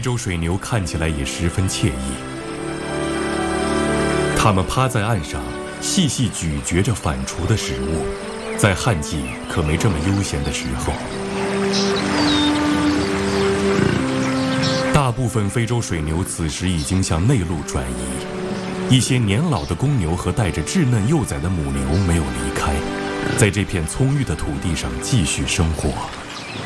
洲水牛看起来也十分惬意，它们趴在岸上，细细咀嚼着反刍的食物，在旱季可没这么悠闲的时候。大部分非洲水牛此时已经向内陆转移，一些年老的公牛和带着稚嫩幼崽的母牛没有离开，在这片葱郁的土地上继续生活。